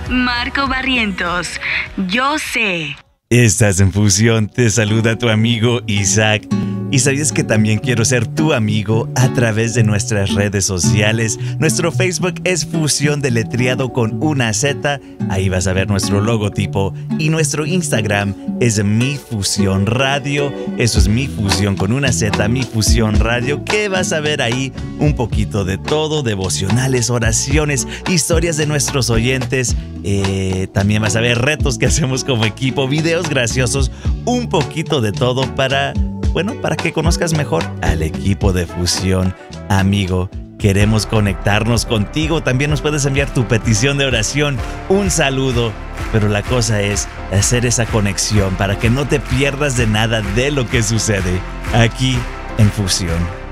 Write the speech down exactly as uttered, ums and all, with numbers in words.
Marco Barrientos, yo sé. Estás en Fusión, te saluda tu amigo Isaac. ¿Y sabías que también quiero ser tu amigo a través de nuestras redes sociales? Nuestro Facebook es Fusión deletreado con una Z, ahí vas a ver nuestro logotipo. Y nuestro Instagram es Mi Fusión Radio, eso es Mi Fusión con una Z, Mi Fusión Radio, que vas a ver ahí un poquito de todo, devocionales, oraciones, historias de nuestros oyentes. Eh, también vas a ver retos que hacemos como equipo, videos graciosos, un poquito de todo para... Bueno, para que conozcas mejor al equipo de Fusión. Amigo, queremos conectarnos contigo. También nos puedes enviar tu petición de oración, un saludo. Pero la cosa es hacer esa conexión para que no te pierdas de nada de lo que sucede aquí en Fusión.